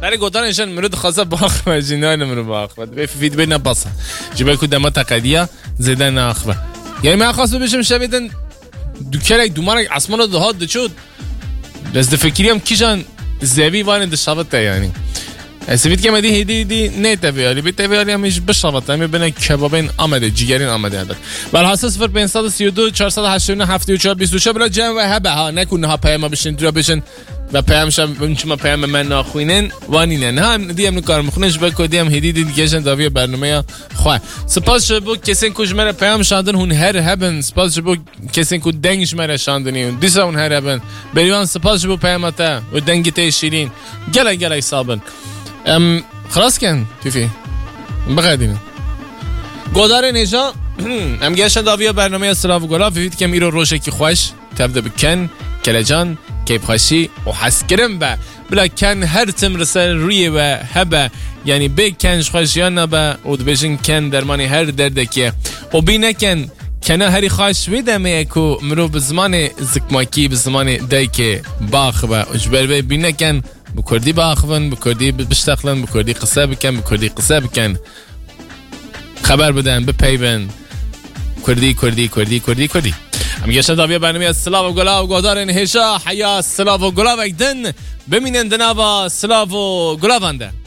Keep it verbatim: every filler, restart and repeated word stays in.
ولی گودارنشان مرد خاصه باخ و جنان مرد باخ و به فید بین باصه جبه کدام تقدیه زدن آخر یعنی من خواست بشم شبیدن دکتر یک دومارک اسمان ده هاد دچود لذت فکریم کیشان زبی وان دشابت یعنی اسمید که مدی هدی دی نه تفیالی بی تفیالی همیش بشابت همی بنا کبابین آمده جیگرین آمده هدر ولی حساس فر پنجصد و سی و دو چهارصد و هشتاد و نه هفتاد و چهار بیست و شش بلا جمع و هبه ها نکن ها پیام بشین درا بشین و پیام شب چما پیام من ناخوینن وانینن هم دیم نکار مخنش بکو دیم هدی دی دیگهشن داوی برنامه خواه سپاس شبو کسین کوش مره پیام شاندن هون هر هبن سپاس شبو کسین کو دنگش مره شاندنی هون دیسا هون هر هبن بریوان سپاس شبو پیامتا و دنگی تی شیرین گله گله سابن ام خلاص کن توفی بقیدیم گودار نیجا ام گشن داوی برنامه اسلاف گلا فید که میرو روشه کی خوش تبدا بکن کلجان کیف خوشی و حس کرم با بلا کن هر تم رسل روی و هبه یعنی به کنش خوشیان نبا و دبیشن کن درمانی هر درده که و بی نکن کنه هری خوش ویدمه کو مرو بزمان زکماکی بزمان دای که باخ با اجبر بی نکن بکردی باخون بکردی بشتغلن بکردی قصه بکن بکردی قصه بکن خبر بدن بپیون کردی کردی کردی کردی کردی هم گشت داویه برنامه السلاف و گلا و گودار نهشا حیا السلاف و گلا وگدن بمینن دنابا السلاف و گلا وانده